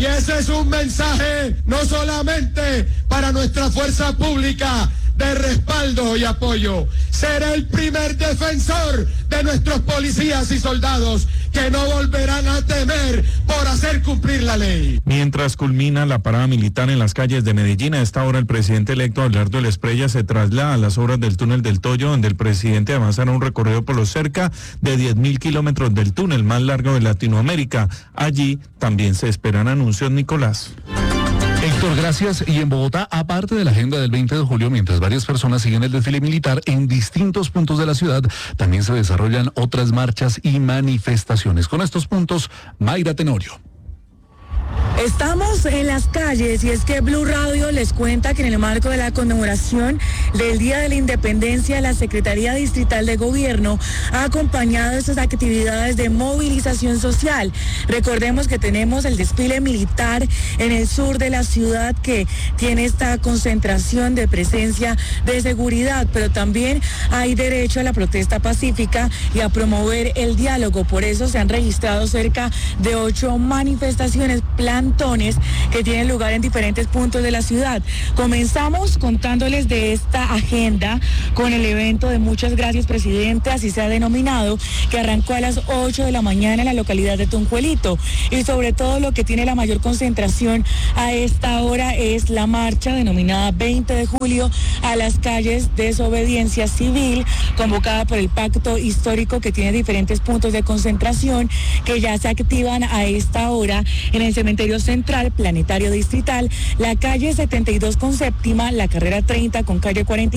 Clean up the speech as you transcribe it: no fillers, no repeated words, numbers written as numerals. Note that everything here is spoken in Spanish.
Y ese es un mensaje no solamente para nuestra fuerza pública de respaldo y apoyo. Seré el primer defensor de nuestros policías y soldados que no volverán a temer por hacer cumplir la ley. Mientras culmina la parada militar en las calles de Medellín, a esta hora el presidente electo Abelardo Esprella se traslada a las obras del túnel del Toyo, donde el presidente además hará un recorrido por los cerca de 10.000 kilómetros del túnel más largo de Latinoamérica. Allí también se esperan anuncios, Nicolás. Héctor, gracias. Y en Bogotá, aparte de la agenda del 20 de julio, mientras varias personas siguen el desfile militar en distintos puntos de la ciudad, también se desarrollan otras marchas y manifestaciones. Con estos puntos, Mayra Tenorio. Estamos en las calles y es que Blue Radio les cuenta que en el marco de la conmemoración del Día de la Independencia, la Secretaría Distrital de Gobierno ha acompañado estas actividades de movilización social. Recordemos que tenemos el desfile militar en el sur de la ciudad que tiene esta concentración de presencia de seguridad, pero también hay derecho a la protesta pacífica y a promover el diálogo. Por eso se han registrado cerca de 8 manifestaciones, plantones que tienen lugar en diferentes puntos de la ciudad. Comenzamos contándoles de esta agenda con el evento de Muchas Gracias, Presidente, así se ha denominado, que arrancó a las 8 de la mañana en la localidad de Tunjuelito. Y sobre todo lo que tiene la mayor concentración a esta hora es la marcha denominada 20 de julio a las calles Desobediencia Civil, convocada por el Pacto Histórico, que tiene diferentes puntos de concentración que ya se activan a esta hora en el Cementerio Central, Planetario Distrital, la calle 72 con séptima, la carrera 30 con calle 40.